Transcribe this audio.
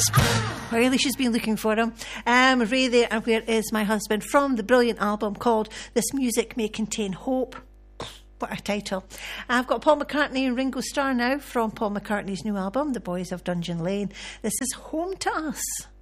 Really, she's been looking for him. Ray there, and where is my husband? From the brilliant album called This Music May Contain Hope. What a title. I've got Paul McCartney and Ringo Starr now from Paul McCartney's new album, The Boys of Dungeon Lane. This is Home to Us.